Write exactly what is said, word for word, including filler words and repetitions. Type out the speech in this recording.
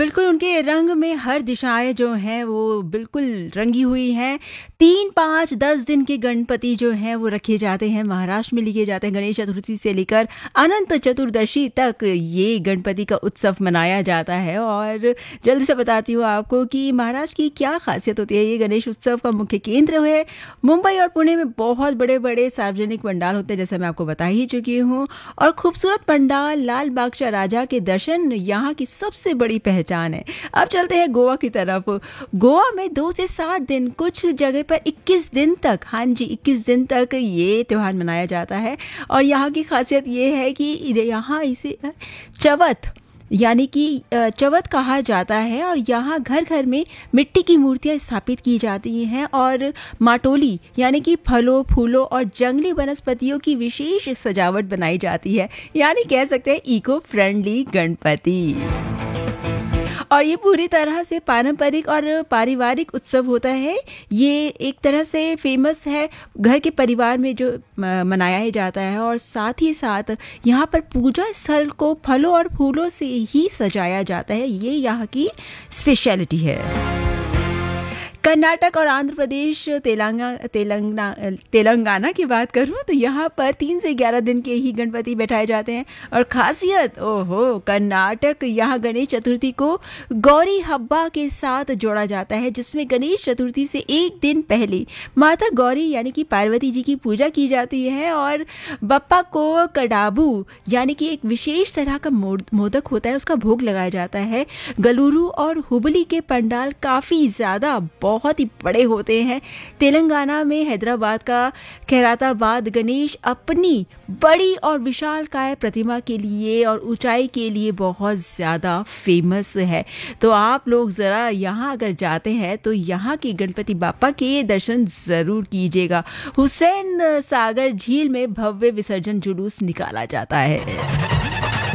बिल्कुल, उनके रंग में हर दिशाएँ जो हैं वो बिल्कुल रंगी हुई हैं। तीन, पाँच, दस दिन के गणपति जो हैं वो रखे जाते हैं, महाराष्ट्र में लिए जाते हैं। गणेश चतुर्थी से लेकर अनंत चतुर्दशी तक ये गणपति का उत्सव मनाया जाता है। और जल्दी से बताती हूँ आपको कि महाराष्ट्र की क्या ख़ासियत होती है। ये गणेश उत्सव का मुख्य केंद्र है। मुंबई और पुणे में बहुत बड़े-बड़े सार्वजनिक पंडाल होते हैं, जैसे मैं आपको बता ही चुकी हूँ। और खूबसूरत पंडाल, लाल बागचा राजा के दर्शन यहाँ की सबसे बड़ी पहचान है। अब चलते हैं गोवा की तरफ। गोवा में दो से सात दिन, कुछ जगह पर इक्कीस दिन तक, हाँ जी इक्कीस दिन तक ये त्योहार मनाया जाता है। और यहाँ की खासियत ये है कि यहाँ इसे चवथ यानी कि चवथ कहा जाता है। और यहाँ घर घर में मिट्टी की मूर्तियाँ स्थापित की जाती हैं और माटोली यानी कि फलों, फूलों और जंगली वनस्पतियों की विशेष सजावट बनाई जाती है। यानी कह सकते हैं इको फ्रेंडली गणपति। और ये पूरी तरह से पारंपरिक और पारिवारिक उत्सव होता है। ये एक तरह से फेमस है, घर के परिवार में जो मनाया जाता है। और साथ ही साथ यहाँ पर पूजा स्थल को फलों और फूलों से ही सजाया जाता है। ये यहाँ की स्पेशलिटी है। कर्नाटक और आंध्र प्रदेश, तेलंगाना तेलंगाना तेलंगाना की बात करूँ तो यहाँ पर तीन से ग्यारह दिन के ही गणपति बैठाए जाते हैं। और खासियत, ओहो, कर्नाटक यहाँ गणेश चतुर्थी को गौरी हब्बा के साथ जोड़ा जाता है, जिसमें गणेश चतुर्थी से एक दिन पहले माता गौरी यानी कि पार्वती जी की पूजा की जाती है। और बप्पा को कडाबू यानी कि एक विशेष तरह का मोदक होता है, उसका भोग लगाया जाता है। गलुरु और हुबली के पंडाल काफ़ी ज़्यादा बहुत ही बड़े होते हैं। तेलंगाना में हैदराबाद का खैराताबाद गणेश अपनी बड़ी और विशालकाय प्रतिमा के लिए और ऊंचाई के लिए बहुत ज़्यादा फेमस है। तो आप लोग ज़रा यहाँ अगर जाते हैं तो यहाँ के गणपति बापा के दर्शन ज़रूर कीजिएगा। हुसैन सागर झील में भव्य विसर्जन जुलूस निकाला जाता है।